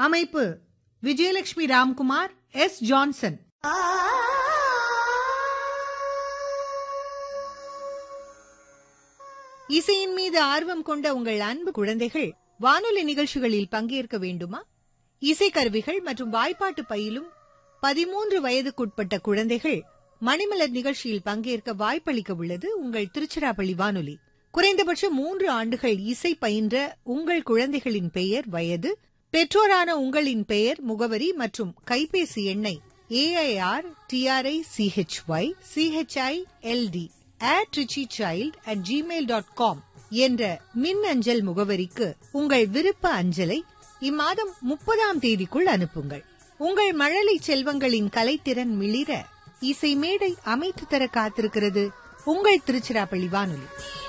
அமைப்பு Vijayalakshmi Ramkumar, S. Johnson. இசையின் மீது ஆர்வம் கொண்ட உங்கள் அன்பு குழந்தைகள் வானொலி நிகழ்ச்சிகளில் பங்கேற்க வேண்டுமா? இசைக்கருவிகள் மற்றும் வாய்ப்பாட்டு பயிலும் 13 வயதுக்குட்பட்ட குழந்தைகள் மணிமலர் நிகழ்ச்சியில் பங்கேற்க வாய்ப்பளிக்க உள்ளது உங்கள் திருச்சிராப்பள்ளி வானொலி. குறைந்தபட்சம் 3 ஆண்டுகள் இசை பயின்ற உங்கள் குழந்தைகளின் பெயர், வயது, பெற்றோரான உங்களின் பெயர், முகவரி மற்றும் கைபேசி எண்ணை airtrichichild@trichychild@gmail.com என்ற மின் அஞ்சல் முகவரிக்கு உங்கள் விருப்ப அஞ்சலை இம்மாதம் 30ஆம் தேதிக்குள் அனுப்புங்கள். உங்கள் மழலை செல்வங்களின் கலைத்திறன் மிளிர இசை மேடை அமைத்து தர காத்திருக்கிறது உங்கள் திருச்சிராப்பள்ளி வானொலி.